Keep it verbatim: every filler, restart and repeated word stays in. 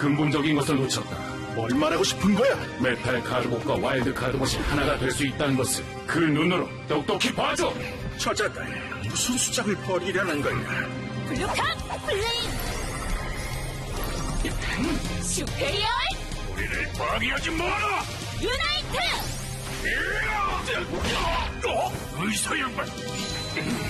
근본적인 것을 놓쳤다. 뭘 말하고 싶은 거야? 메탈 카드봇과 와일드 카드봇이 하나가 될 수 있다는 것을 그 눈으로 똑똑히 봐줘! 저자들, 무슨 수작을 벌이려는 거야? 블루카 플레임! 슈페리얼 우리를 방해하지 마라! 유나이트! 어? 의사 양반!